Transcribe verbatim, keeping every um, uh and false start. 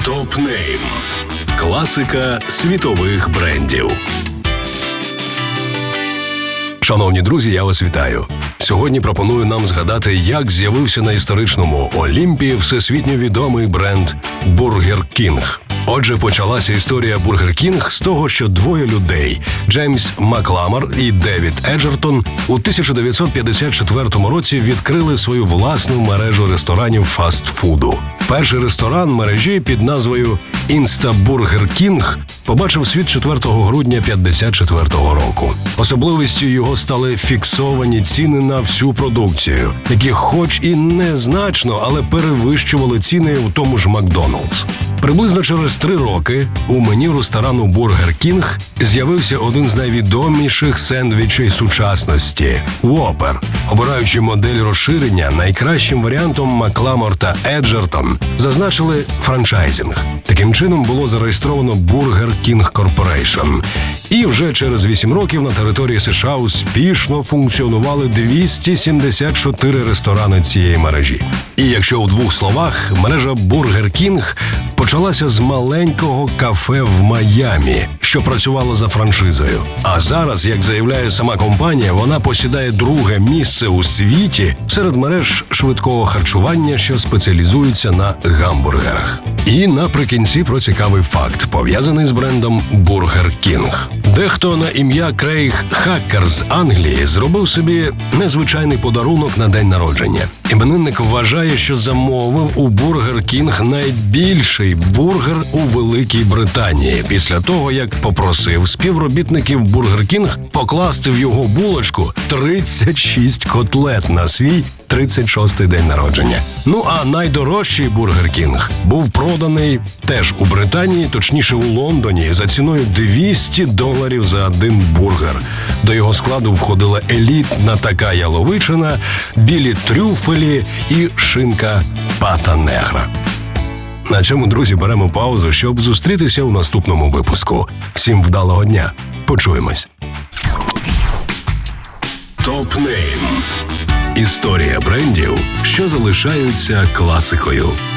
Топ-нейм. Класика світових брендів. Шановні друзі, я вас вітаю. Сьогодні пропоную нам згадати, як з'явився на історичному Олімпі всесвітньо відомий бренд Бургер Кінг. Отже, почалася історія Бургер Кінг з того, що двоє людей – Джеймс Макламар і Девід Еджертон – у тисяча дев'ятсот п'ятдесят четвертому році відкрили свою власну мережу ресторанів фастфуду. Перший ресторан мережі під назвою «Інстабургер Кінг» побачив світ четвертого грудня п'ятдесят четвертого року. Особливістю його стали фіксовані ціни на всю продукцію, які хоч і незначно, але перевищували ціни у тому ж Макдональдс. Приблизно через три роки у меню ресторану Бургер Кінг з'явився один з найвідоміших сендвічей сучасності – Whopper. Обираючи модель розширення, найкращим варіантом Макламар та Еджертон зазначили франчайзинг. Таким чином було зареєстровано Бургер Кінг Корпорейшн. І вже через вісім років на території США успішно функціонували двісті сімдесят чотири ресторани цієї мережі. І якщо у двох словах, мережа Бургер Кінг почалася з маленького кафе в Майамі, що працювало за франшизою. А зараз, як заявляє сама компанія, вона посідає друге місце у світі серед мереж швидкого харчування, що спеціалізуються на гамбургерах. І наприкінці про цікавий факт, пов'язаний з брендом Бургер Кінг. Дехто на ім'я Крейг Хакер з Англії зробив собі незвичайний подарунок на день народження. Іменинник вважає, що замовив у Бургер Кінг найбільший бургер у Великій Британії після того, як попросив співробітників Бургер Кінг покласти в його булочку тридцять шість котлет на свій тридцять шостий день народження. Ну а найдорожчий Бургер Кінг був проданий теж у Британії, точніше у Лондоні, за ціною двісті доларів за один бургер. До його складу входила елітна така яловичина, білі трюфелі і шинка пата негра. На цьому, друзі, беремо паузу, щоб зустрітися у наступному випуску. Всім вдалого дня. Почуємось. Топ-нейм. Історія брендів, що залишаються класикою.